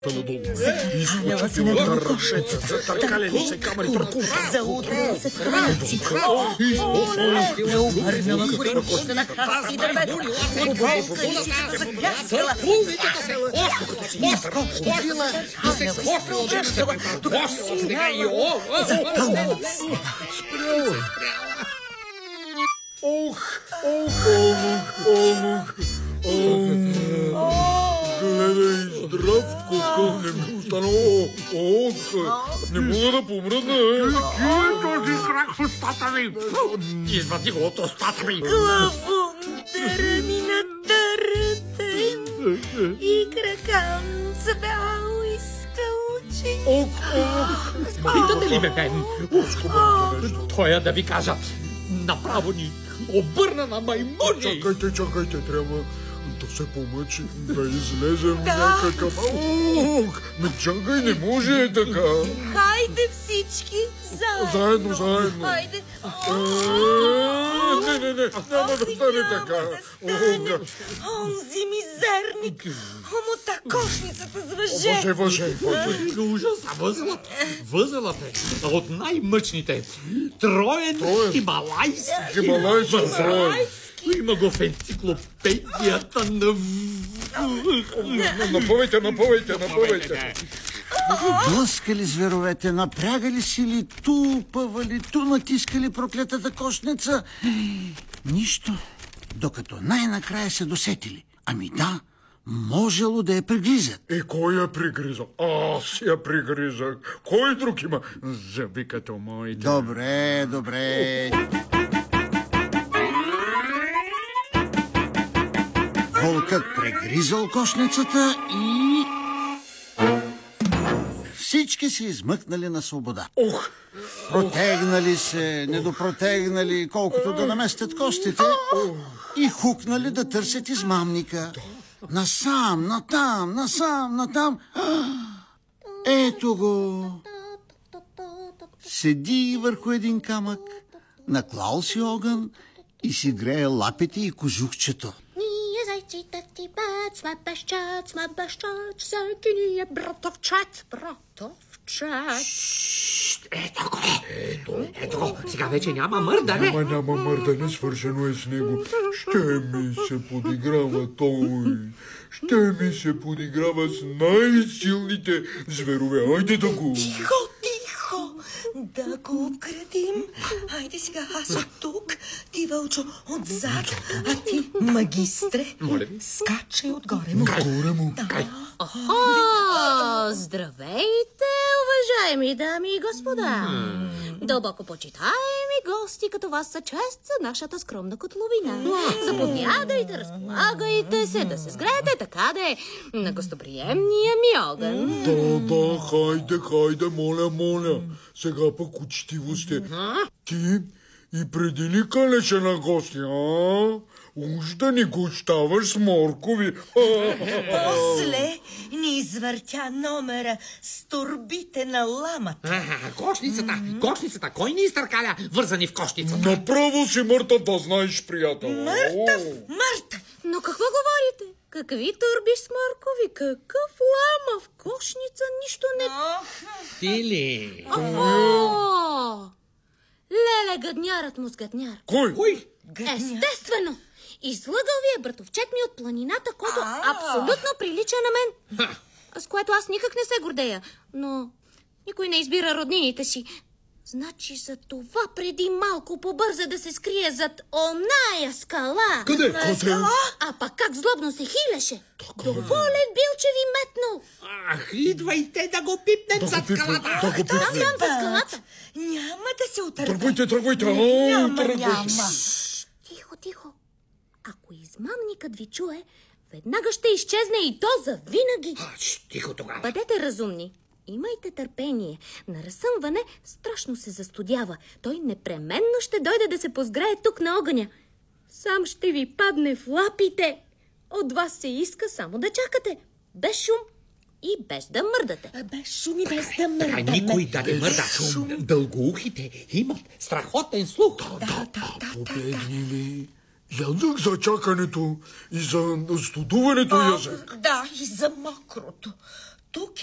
Изхвърляла се надолу кошницата, търкали се камъни, заудрила се в кръвници. Оле, обърнала коренища на краси и дървета, оболка лисицата запляскала. Изкочила, хвърляла се преобръщала, докато свирала, запълнала в снега. Гледай, здравко, не ми остана. Не мога да помръдна. Кой е този крак в устата ми? Извади го от устата ми. Главунтъра ми натъртен и кракан забял изтълчи. Питате ли ме мен? Той да ви кажа, направо ни обърна на маймуни. Чакайте, трябва да се помъчи, да излезем някакъв... Чакай, не може така. Хайде всички заедно. Заедно. Хайде. Не, няма да стане така. Онзи мизерник. Омота кошницата с въже. Ужас, възелът е от най-мъчните. Троен хималайски. Троен. Има го в енциклопедията на... Напъвайте. Блъскали зверовете, напрягали сили, ту пъвали, ту натискали проклетата кошница. Нищо, докато най-накрая се досетили. Ами да, можело да я пригризат. И кой я пригриза? Аз я пригризах. Кой друг има зъби като моите? Добре. Вълкът прегризал кошницата и... Всички се измъкнали на свобода. Протегнали се, недопротегнали, колкото да наместят костите и хукнали да търсят измамника. Насам, натам. Ето го. Седи върху един камък, наклал си огън и си грее лапите и кожухчето. Зайците ти сме бащат, всеки ни е братовчет. Ето го, сега вече няма мърдане. Няма мърдане, свършено е с него. Ще ми се подиграва той. Ще ми се подиграва с най-силните зверове. Айде да го... Тихо. Да го обградим. Хайде сега аз от тук, ти Вълчо отзад, а ти, магистре, скачай отгоре му. Здравейте, уважаеми дами и господа. Дълбоко почитаеми гости като вас са чест за нашата скромна котловина. Заповядайте, разполагайте се, да се сгреете така да е на гостоприемния ми огън. Да, хайде, моля. Сега пък учтиво сте. Ти и преди ли калеше на гости, уж да ни гощаваш с моркови. После ни извъртя номера с торбите на ламата. Кошницата, кой ни изтъркаля вързани в кошницата? Направо си мъртъв, да знаеш, приятел. Мъртъв. Но какво говорите? Какви турби с моркови? Какъв лама в кошница? Нищо не... Ти ли? Леле, гаднярът му сгадняр. Кой? Естествено! Излъгал ви е братовчет ми от планината, който абсолютно прилича на мен. С което аз никак не се гордея, но никой не избира роднините си. Значи за това преди малко побърза да се скрие зад оная скала. Къде? А пък как злобно се хилеше. Доволен бил, че ви метнал. Идвайте да го пипнем зад скалата. Там зад скалата. Няма да се отърпе. Тръгвайте. Няма. Тихо. Ако измамникът ви чуе, веднага ще изчезне и то завинаги. Тихо тогава. Бъдете разумни. Имайте търпение. На разсъмване страшно се застудява. Той непременно ще дойде да се позгрее тук на огъня. Сам ще ви падне в лапите. От вас се иска само да чакате. Без шум и без да мърдате. Без шум и без да мърдаме. Никой да не мърда. Дългоухите имат страхотен слух. Победни ли? Ядък за чакането и за студуването язък. Да, и за мокрото. тук